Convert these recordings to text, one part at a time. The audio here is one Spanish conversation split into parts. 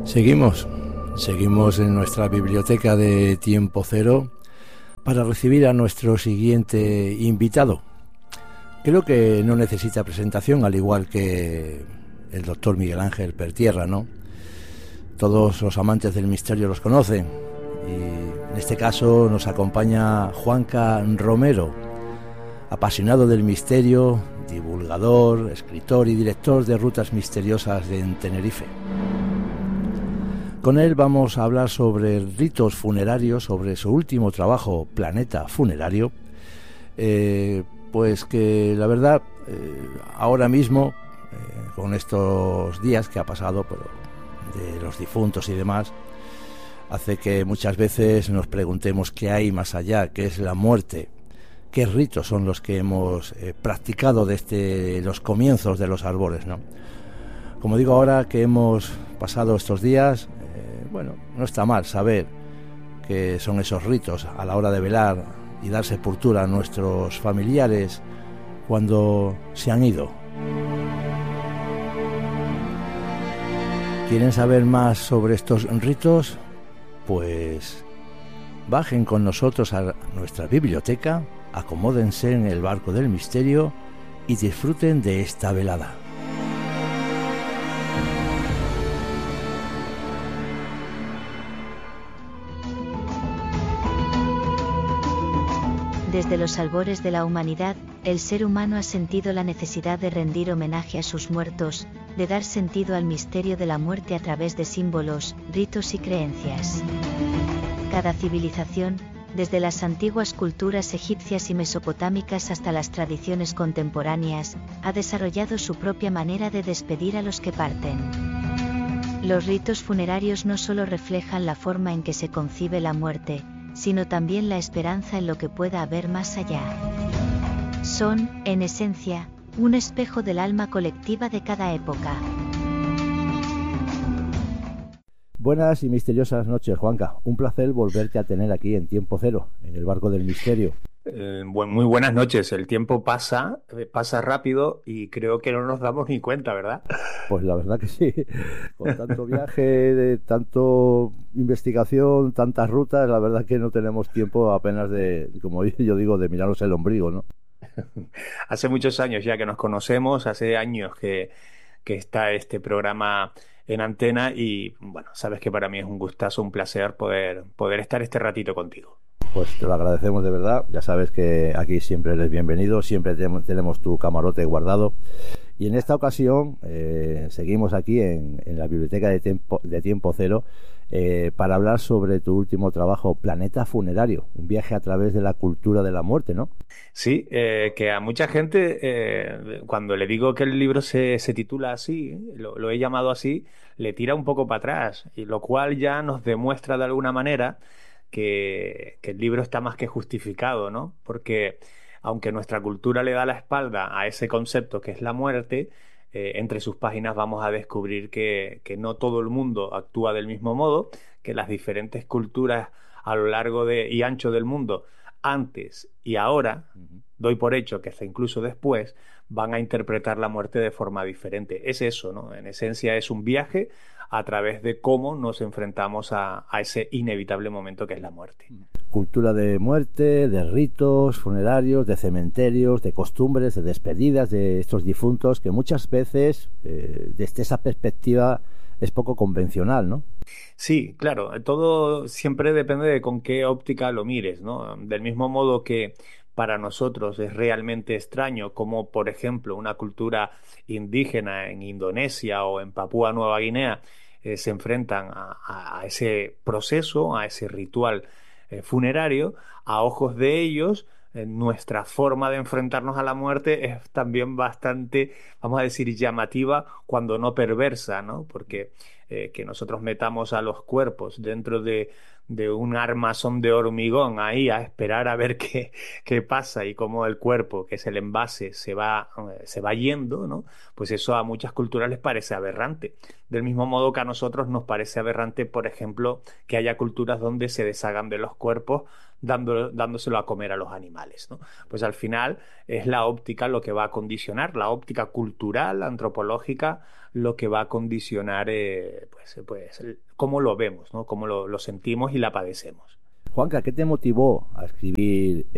Seguimos en nuestra biblioteca de Tiempo Cero para recibir a nuestro siguiente invitado. Creo que no necesita presentación, al igual que el doctor Miguel Ángel Pertierra, ¿no? Todos los amantes del misterio los conocen, y en este caso nos acompaña Juanca Romero, apasionado del misterio, divulgador, escritor y director de Rutas Misteriosas en Tenerife. Con él vamos a hablar sobre ritos funerarios, sobre su último trabajo, Planeta Funerario, pues que la verdad, ahora mismo, con estos días que ha pasado de los difuntos y demás, hace que muchas veces nos preguntemos qué hay más allá, qué es la muerte, qué ritos son los que hemos practicado desde los comienzos de los albores, ¿no? Como digo, ahora que hemos pasado estos días, no está mal saber qué son esos ritos a la hora de velar y dar sepultura a nuestros familiares cuando se han ido. ¿Quieren saber más sobre estos ritos? Pues bajen con nosotros a nuestra biblioteca, acomódense en el barco del misterio y disfruten de esta velada. Desde los albores de la humanidad, el ser humano ha sentido la necesidad de rendir homenaje a sus muertos, de dar sentido al misterio de la muerte a través de símbolos, ritos y creencias. Cada civilización, desde las antiguas culturas egipcias y mesopotámicas hasta las tradiciones contemporáneas, ha desarrollado su propia manera de despedir a los que parten. Los ritos funerarios no solo reflejan la forma en que se concibe la muerte, sino también la esperanza en lo que pueda haber más allá. Son, en esencia, un espejo del alma colectiva de cada época. Buenas y misteriosas noches, Juanca. Un placer volverte a tener aquí en Tiempo Cero, en el barco del misterio. Muy buenas noches. El tiempo pasa rápido y creo que no nos damos ni cuenta, ¿verdad? Pues la verdad que sí. Con tanto viaje, tanto investigación, tantas rutas, la verdad que no tenemos tiempo apenas de, como yo digo, de mirarnos el ombligo, ¿no? Hace muchos años ya que nos conocemos, hace años que está este programa en antena y, bueno, sabes que para mí es un gustazo, un placer poder estar este ratito contigo. Pues te lo agradecemos de verdad. Ya sabes que aquí siempre eres bienvenido, siempre tenemos tu camarote guardado. Y en esta ocasión seguimos aquí en la biblioteca de Tiempo Cero para hablar sobre tu último trabajo, Planeta Funerario, un viaje a través de la cultura de la muerte, ¿no? Sí, que a mucha gente, cuando le digo que el libro se titula así, lo he llamado así, le tira un poco para atrás, y lo cual ya nos demuestra de alguna manera que el libro está más que justificado, ¿no? Porque aunque nuestra cultura le da la espalda a ese concepto que es la muerte, entre sus páginas vamos a descubrir que no todo el mundo actúa del mismo modo, que las diferentes culturas a lo largo y ancho del mundo, antes y ahora, doy por hecho que hasta incluso después, van a interpretar la muerte de forma diferente. Es eso, ¿no? En esencia es un viaje a través de cómo nos enfrentamos a ese inevitable momento que es la muerte. Cultura de muerte, de ritos funerarios, de cementerios, de costumbres, de despedidas de estos difuntos, que muchas veces, desde esa perspectiva, es poco convencional, ¿no? Sí, claro, todo siempre depende de con qué óptica lo mires, ¿no? Del mismo modo que para nosotros es realmente extraño como, por ejemplo, una cultura indígena en Indonesia o en Papúa Nueva Guinea se enfrentan a ese proceso, a ese ritual funerario, a ojos de ellos. Nuestra forma de enfrentarnos a la muerte es también bastante, vamos a decir, llamativa, cuando no perversa, ¿no? Porque que nosotros metamos a los cuerpos dentro de un armazón de hormigón ahí a esperar a ver qué pasa y cómo el cuerpo, que es el envase, se va yendo, ¿no? Pues eso a muchas culturas les parece aberrante. Del mismo modo que a nosotros nos parece aberrante, por ejemplo, que haya culturas donde se deshagan de los cuerpos dándoselo a comer a los animales, ¿no? Pues al final es la óptica lo que va a condicionar, la óptica cultural, antropológica, lo que va a condicionar cómo lo vemos, ¿no? Cómo lo sentimos y la padecemos. Juanca, ¿qué te motivó a escribir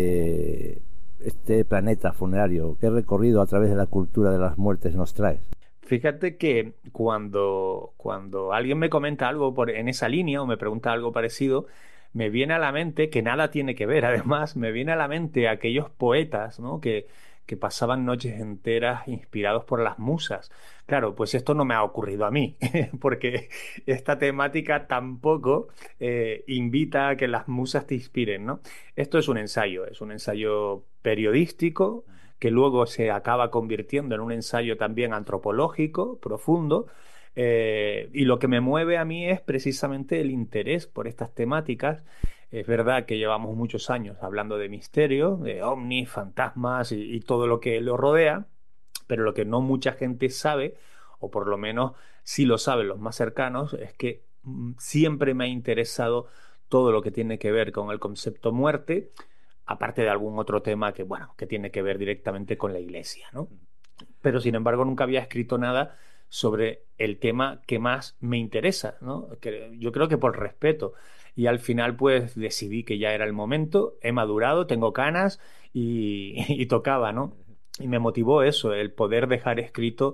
este planeta funerario? ¿Qué recorrido a través de la cultura de las muertes nos traes? Fíjate que cuando alguien me comenta algo en esa línea o me pregunta algo parecido, me viene a la mente que nada tiene que ver. Además, me viene a la mente aquellos poetas, ¿no? que pasaban noches enteras inspirados por las musas. Claro, pues esto no me ha ocurrido a mí, porque esta temática tampoco invita a que las musas te inspiren, ¿no? Esto es un ensayo periodístico que luego se acaba convirtiendo en un ensayo también antropológico profundo. Y lo que me mueve a mí es precisamente el interés por estas temáticas. Es verdad que llevamos muchos años hablando de misterio, de ovnis, fantasmas y todo lo que lo rodea, pero lo que no mucha gente sabe, o por lo menos sí lo saben los más cercanos, es que siempre me ha interesado todo lo que tiene que ver con el concepto muerte, aparte de algún otro tema que, bueno, que tiene que ver directamente con la iglesia, ¿no? Pero sin embargo nunca había escrito nada sobre el tema que más me interesa, ¿no? Yo creo que por respeto. Y al final pues decidí que ya era el momento, he madurado, tengo canas y tocaba, ¿no? Y me motivó eso, el poder dejar escrito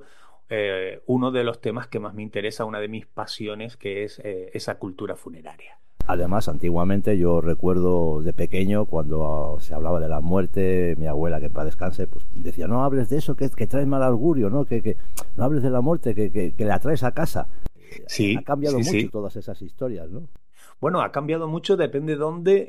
uno de los temas que más me interesa, una de mis pasiones, que es esa cultura funeraria. Además, antiguamente yo recuerdo de pequeño cuando se hablaba de la muerte, mi abuela, que en paz descanse, pues decía, no hables de eso, que trae mal augurio, ¿no? Que no hables de la muerte, que la traes a casa. Sí, Ha cambiado sí, mucho sí. todas esas historias, ¿no? Bueno, ha cambiado mucho, depende de dónde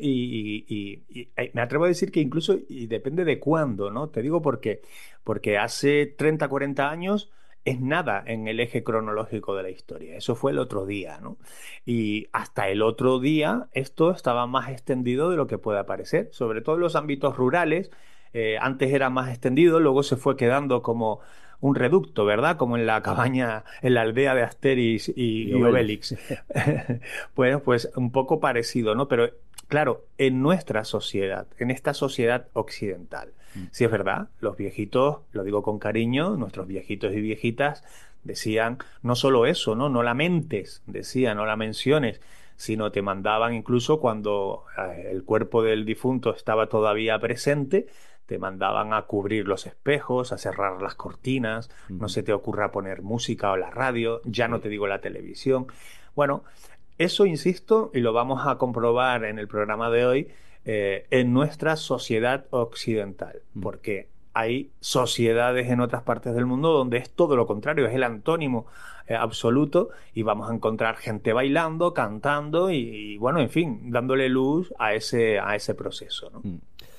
y me atrevo a decir que incluso y depende de cuándo, ¿no? Te digo por qué. Porque hace 30, 40 años es nada en el eje cronológico de la historia. Eso fue el otro día, ¿no? Y hasta el otro día esto estaba más extendido de lo que puede parecer, sobre todo en los ámbitos rurales. Antes era más extendido, luego se fue quedando como un reducto, ¿verdad? Como en la cabaña, en la aldea de Asterix Y y Obelix. Obelix. Bueno, pues un poco parecido, ¿no? Pero claro, en nuestra sociedad, en esta sociedad occidental, sí es verdad, los viejitos, lo digo con cariño, nuestros viejitos y viejitas decían no solo eso, ¿no? No la mentes, decían, no la menciones, sino te mandaban incluso cuando el cuerpo del difunto estaba todavía presente, te mandaban a cubrir los espejos, a cerrar las cortinas, no se te ocurra poner música o la radio, ya no Sí. te digo la televisión. Bueno, eso insisto, y lo vamos a comprobar en el programa de hoy, en nuestra sociedad occidental, porque hay sociedades en otras partes del mundo donde es todo lo contrario, es el antónimo absoluto y vamos a encontrar gente bailando, cantando bueno, en fin, dándole luz a ese proceso, ¿no?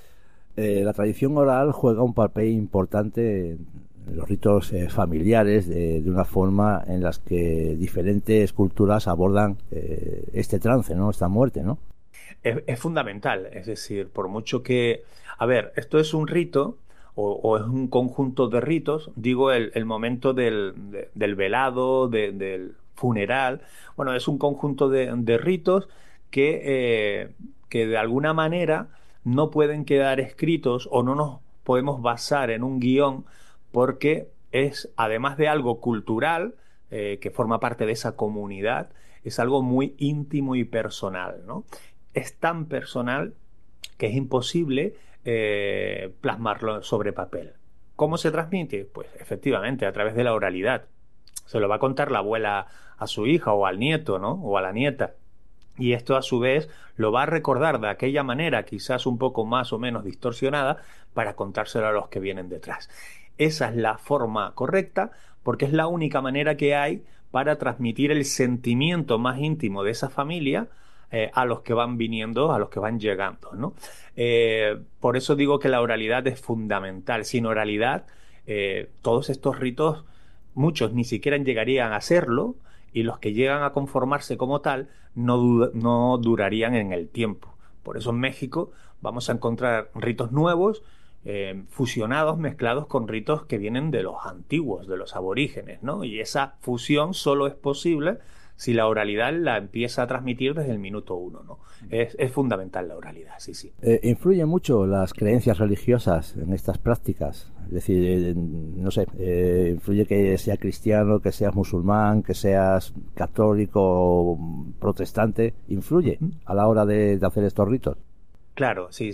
La tradición oral juega un papel importante en los ritos familiares de una forma en las que diferentes culturas abordan este trance, ¿no? Esta muerte, ¿no? Es fundamental, es decir, por mucho que, a ver, esto es un rito o es un conjunto de ritos, digo el momento del velado, del funeral, bueno, es un conjunto de ritos que de alguna manera no pueden quedar escritos o no nos podemos basar en un guión porque es, además de algo cultural, que forma parte de esa comunidad, es algo muy íntimo y personal, ¿no? Es tan personal que es imposible plasmarlo sobre papel. ¿Cómo se transmite? Pues efectivamente, a través de la oralidad. Se lo va a contar la abuela a su hija o al nieto, ¿no? O a la nieta. Y esto a su vez lo va a recordar de aquella manera, quizás un poco más o menos distorsionada, para contárselo a los que vienen detrás. Esa es la forma correcta porque es la única manera que hay para transmitir el sentimiento más íntimo de esa familia a los que van viniendo, a los que van llegando, ¿no? Por eso digo que la oralidad es fundamental. Sin oralidad, todos estos ritos, muchos ni siquiera llegarían a serlo, y los que llegan a conformarse como tal no durarían en el tiempo. Por eso en México vamos a encontrar ritos nuevos, fusionados, mezclados con ritos que vienen de los antiguos, de los aborígenes, ¿no? Y esa fusión solo es posible si la oralidad la empieza a transmitir desde el minuto uno, ¿no? Es fundamental la oralidad, sí, sí. ¿Influye mucho las creencias religiosas en estas prácticas? Es decir, no sé, influye que sea cristiano, que seas musulmán, que seas católico o protestante, ¿influye a la hora de hacer estos ritos? Claro, sí,